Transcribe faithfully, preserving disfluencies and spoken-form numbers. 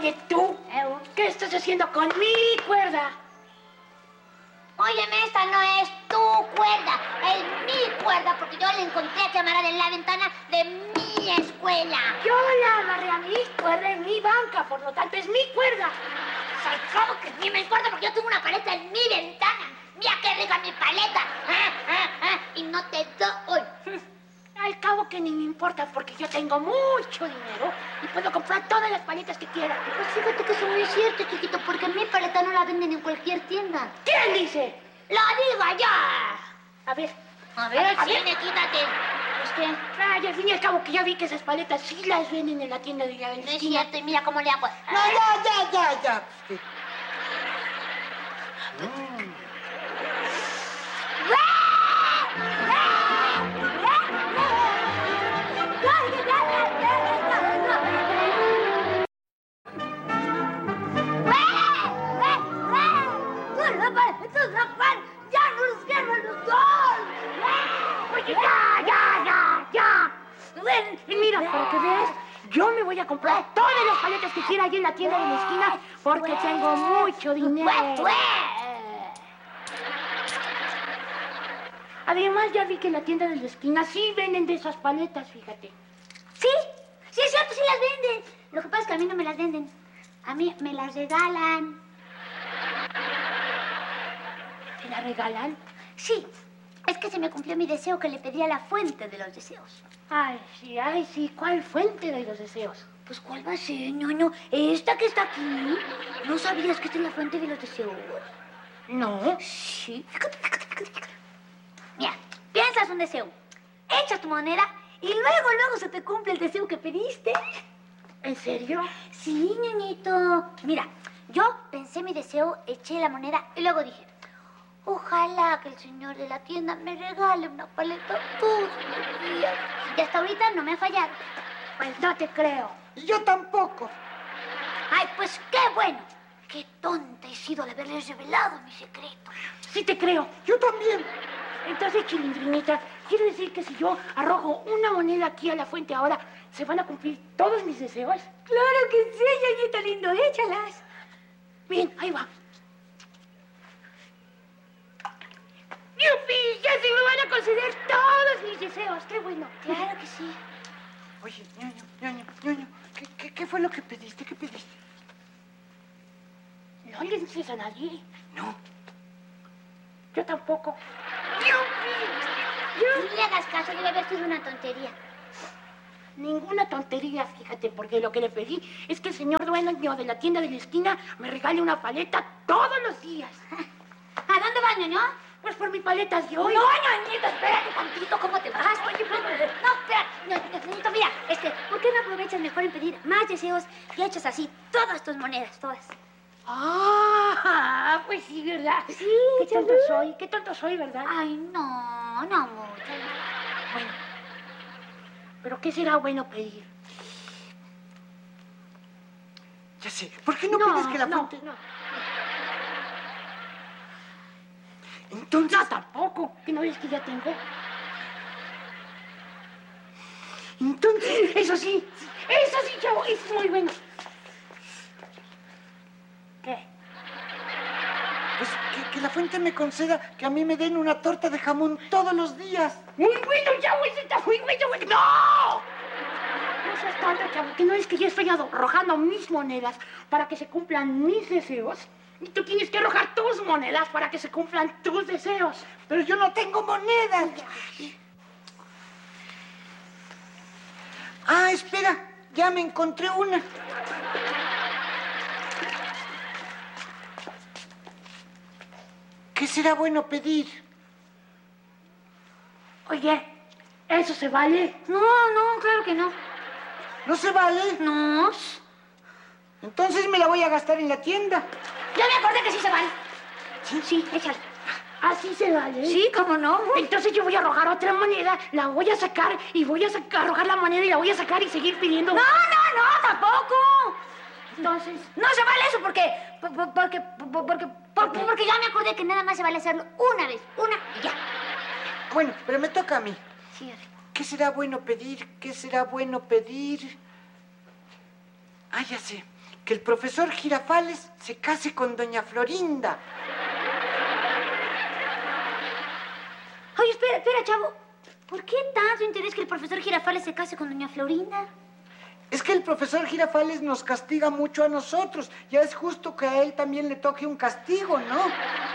Oye, tú, Eu. ¿qué estás haciendo con mi cuerda? Óyeme, esta no es tu cuerda, es mi cuerda, porque yo la encontré aquí amarrada en la ventana de mi escuela. Yo la amarré a mi cuerda en mi banca, por lo tanto es mi cuerda. Al cabo que ni me importa porque yo tengo una paleta en mi ventana. Mira qué rica mi paleta. Ah, ah, ah, y no te doy. Al cabo que ni me importa porque yo tengo mucho dinero y puedo comprar todas las paletas que quiera. Pues fíjate que eso no es cierto, chiquito, porque mi paleta no la venden en cualquier tienda. ¿Quién dice? ¡Lo digo yo! A ver. A ver, A ver. Cine, quítate. Es que, ay, al fin y al cabo que ya vi que esas paletas sí las venden en la tienda de la No es esquina. cierto, y mira cómo le hago. No, ya, ya, ya, ya. Pues, ¿qué? Mm. Oye, ya, ya, ya, ya. Ven, y mira, para que veas, yo me voy a comprar todas las paletas que quiera allí en la tienda de la esquina porque tengo mucho dinero. Además, ya vi que en la tienda de la esquina sí venden de esas paletas, fíjate. Sí, sí es cierto, sí las venden. Lo que pasa es que a mí no me las venden. A mí me las regalan. ¿Te la regalan? Sí, es que se me cumplió mi deseo que le pedí a la fuente de los deseos. Ay, sí, ay, sí. ¿Cuál fuente de los deseos? Pues, ¿cuál va a ser, ñoño? ¿Esta que está aquí? ¿No sabías que esta es la fuente de los deseos? No. Sí. Fíjate, fíjate, fíjate, fíjate. Mira, piensas un deseo, echas tu moneda y luego, luego se te cumple el deseo que pediste. ¿En serio? Sí, ñoñito. Mira, yo pensé mi deseo, eché la moneda y luego dije, ojalá que el señor de la tienda me regale una paleta todos los días. Y hasta ahorita no me ha fallado. Pues no te creo. Yo tampoco. Ay, pues qué bueno. Qué tonta he sido de haberles revelado mi secreto. Sí te creo. Yo también. Entonces, Chilindrinita, ¿quiere decir que si yo arrojo una moneda aquí a la fuente ahora, se van a cumplir todos mis deseos? Claro que sí, ñoñito lindo, échalas. Bien, ahí va. ¡Yupi! ¡Ya se me van a conceder todos mis deseos! ¡Qué bueno! Claro que sí. Oye, ñoño, ñoño, ñoño, ¿qué, qué, qué fue lo que pediste? ¿Qué pediste? ¿No le dices a nadie? No. Yo tampoco. No le hagas caso, debe haber sido una tontería. Ninguna tontería, fíjate, porque lo que le pedí es que el señor dueño de la tienda de la esquina me regale una paleta todos los días. ¿A dónde vas, ñoño? Pues por mis paletas de hoy. No, ñoñito, espérate tantito, ¿cómo te vas? Oye, pues, no, espera, ño- ñoñito, mira, este, ¿por qué no aprovechas mejor en pedir más deseos y echas así todas tus monedas, todas? Ah, pues sí, ¿verdad? Sí, Qué tonto échalo. soy, qué tonto soy, ¿verdad? Ay, no, no mucho. Bueno, pero ¿qué será bueno pedir? Ya sé. ¿Por qué no, pides que la no, fuente... no. Entonces... No, tampoco. ¿Que no ves que ya tengo? Entonces... Eso sí, eso sí, chavo, eso es muy bueno. ¿Qué? Pues que, que la fuente me conceda que a mí me den una torta de jamón todos los días. Muy bueno, chavo, eso está muy bueno. bueno. ¡No! No seas tonto, chavo, que no es que yo estoy arrojando mis monedas para que se cumplan mis deseos. Y tú tienes que arrojar tus monedas para que se cumplan tus deseos. Pero yo no tengo monedas. Ah, espera, ya me encontré una. ¿Qué será bueno pedir? Oye, ¿eso se vale? No, no, claro que no. ¿No se vale? No. Entonces me la voy a gastar en la tienda. Ya me acordé que sí se vale. ¿Sí? Sí, échale. ¿Así se vale? Sí, ¿cómo no? Entonces yo voy a arrojar otra moneda, la voy a sacar y voy a sacar, arrojar la moneda y la voy a sacar y seguir pidiendo. No, no, no, tampoco. Entonces, No se vale eso porque, por- por- porque, por- porque, por- porque ya me acordé que nada más se vale hacerlo una vez, una y ya. Bueno, pero me toca a mí. Sí, a ver. ¿Qué será bueno pedir? ¿Qué será bueno pedir? Ah, ya sé. que el profesor Girafales se case con doña Florinda. Oye, espera, espera, chavo. ¿Por qué tanto interés que el profesor Girafales se case con doña Florinda? Es que el profesor Girafales nos castiga mucho a nosotros. Ya es justo que a él también le toque un castigo, ¿no?